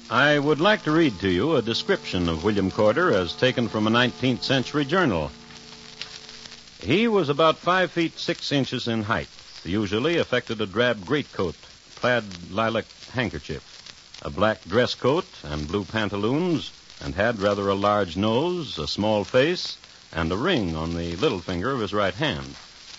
I would like to read to you a description of William Corder as taken from a 19th century journal. He was about 5 feet 6 inches in height, usually affected a drab greatcoat, plaid lilac handkerchief, a black dress coat and blue pantaloons, and had rather a large nose, a small face, and a ring on the little finger of his right hand.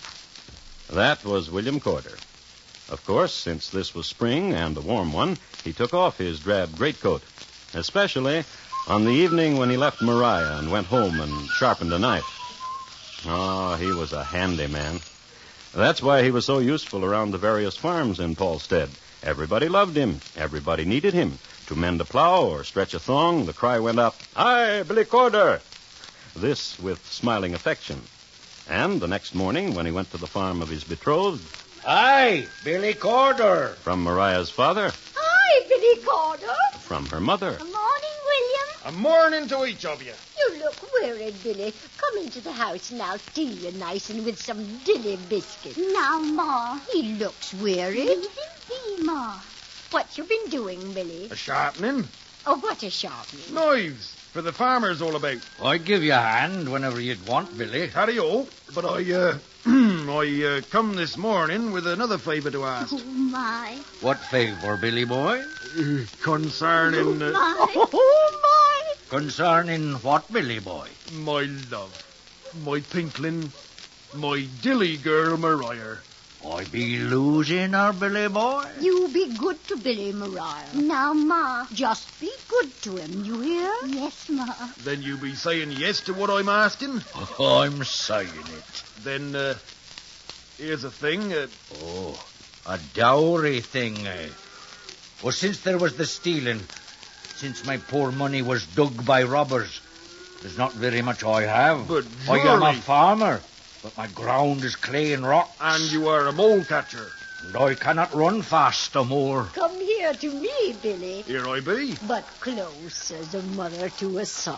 That was William Corder. Of course, since this was spring and a warm one, he took off his drab greatcoat, especially on the evening when he left Maria and went home and sharpened a knife. Oh, he was a handy man. That's why he was so useful around the various farms in Paulstead. Everybody loved him. Everybody needed him. To mend a plow or stretch a thong, the cry went up, "Aye, Billy Corder!" This with smiling affection. And the next morning, when he went to the farm of his betrothed, "Aye, Billy Corder!" from Maria's father, Hi, Billy Corder. from her mother. Good morning, William. A morning to each of you. You look worried, Billy. Come into the house and I'll steal you nice and with some dilly biscuits. Now, Ma. He looks worried. Leave him be, Ma. What you been doing, Billy? A sharpening. Oh, what a sharpening. Knives for the farmers all about. I'd give you a hand whenever you'd want, Billy. Carry-o. But I come this morning with another favour to ask. Oh, my. What favour, Billy boy? Concerning My. Oh, my. Concerning what, Billy boy? my love, my pinkling, my dilly girl Maria. I be losing her, Billy boy? You be good to Billy, Maria. Now, Ma. Just be good to him, you hear? Yes, Ma. Then you be saying yes to what I'm asking? I'm saying it. Then, here's a thing. Oh, a dowry thing, eh? Well, since there was the stealing, since my poor money was dug by robbers, there's not very much I have. But I am a surely- farmer, but my ground is clay and rock. And you are a mole catcher. And I cannot run fast no more. Come here to me, Billy. Here I be. But close as a mother to a son.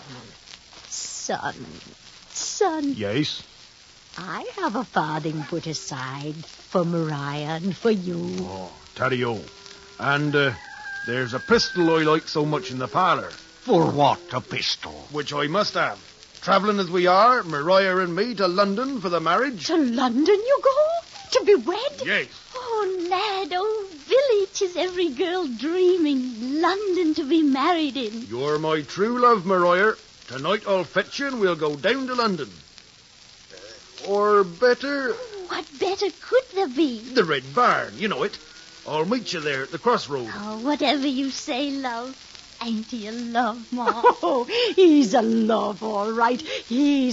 Son, Yes. I have a farthing put aside for Maria and for you. Oh, Taddy-o. And, there's a pistol I like so much in the parlour, For what, a pistol? which I must have. Travelling as we are, Maria and me, to London for the marriage. To London you go? To be wed? Yes. Oh, lad, oh, Billy, 'tis every girl dreaming. London to be married in. You're my true love, Maria. Tonight I'll fetch you and we'll go down to London. Or better, What better could there be? the Red Barn. You know it. I'll meet you there at the crossroad. Oh, whatever you say, love. Ain't he a love, Ma? Oh, he's a love, all right. He's